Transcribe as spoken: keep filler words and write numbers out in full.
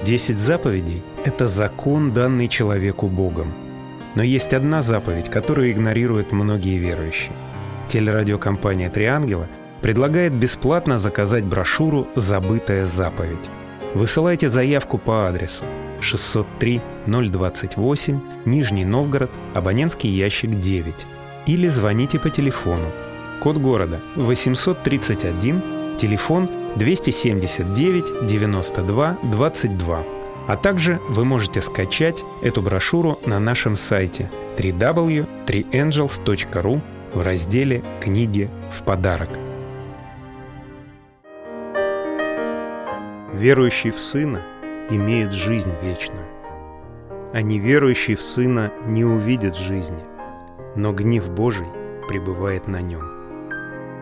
Десять заповедей – это закон, данный человеку Богом. Но есть одна заповедь, которую игнорируют многие верующие. Телерадиокомпания «Три ангела» предлагает бесплатно заказать брошюру «Забытая заповедь». Высылайте заявку по адресу шестьсот три ноль двадцать восемь, Нижний Новгород, абонентский ящик девять. Или звоните по телефону. Код города восемьсот тридцать один, телефон двести семьдесят девять девяносто два двадцать два. А также вы можете скачать эту брошюру на нашем сайте дабл ю дабл ю дабл ю точка три энджелс точка ру в разделе «Книги в подарок». Верующий в Сына имеет жизнь вечную, а неверующий в Сына не увидит жизни, но гнев Божий пребывает на нем.